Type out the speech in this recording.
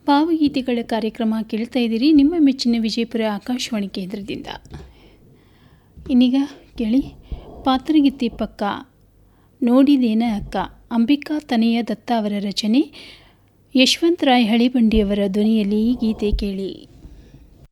ಭಾವಗೀತೆಗಳ ಕಾರ್ಯಕ್ರಮ ಕೇಳ್ತಾ ಇದ್ದೀರಿ ನಿಮ್ಮ ಮೆಚ್ಚಿನ ವಿಜಯಪುರ ಆಕಾಶವಾಣಿ ಕೇಂದ್ರದಿಂದ. ಇನ್ನೀಗ ಕೇಳಿ ಪಾತ್ರಗೀತೆ ಪಕ್ಕ ನೋಡಿದೇನ ಅಕ್ಕ, ಅಂಬಿಕಾ ತನೆಯ ದತ್ತ ಅವರ ರಚನೆ, ಯಶವಂತ ರಾಯ್ ಹಳಿಬಂಡಿಯವರ ಧ್ವನಿಯಲ್ಲಿ ಈ ಗೀತೆ ಕೇಳಿ.